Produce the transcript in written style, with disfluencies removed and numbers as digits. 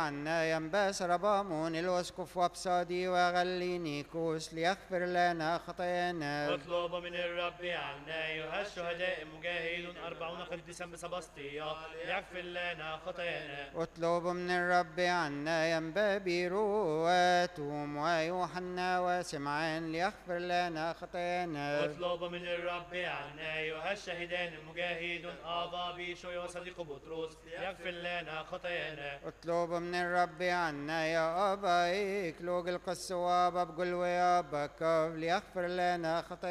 عنا ينباس ربامون الوسقف وابصادي وغلينيكوس ليغفر لنا خطايانا. اطلب من الرب عنا أيها الشهداء مجاهدون 40 قديسا بسبسطية ليغفر لنا خطايانا. اطلب من الرب عنا ينبا بيرواتهم ويوحنا وسمعان ليغفر لنا خطايانا. اطلب من الرب عنا أيها الشهيدان المجاهدون آبا بيشوي وصديق بطرس ليغفر لنا خطايانا. اطلب من الرب عنا يا أبا إكلوج القصواب بقلوي أبا كوف ليغفر لنا خطايانا.